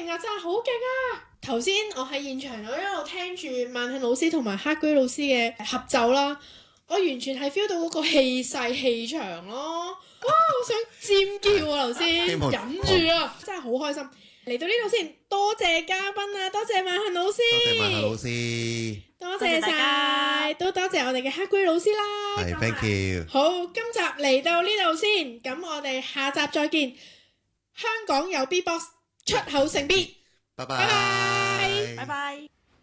勁啊，真係好勁啊！頭先我喺現場，我一路聽住萬慶老師同埋黑居老師嘅合奏啦，我完全係 feel 到嗰個氣勢氣場咯！哇，好想尖叫啊！頭先忍住啊，真係好開心。嚟到呢度先，多謝嘉賓啊，多謝萬慶老師， 多謝萬慶老師， 多謝晒，都多謝我哋嘅黑居老師啦。 係 thank you。 好，今集嚟到呢度先，咁我哋下集再見。香港有 B-box 出口成 B， 拜拜拜， 拜拜。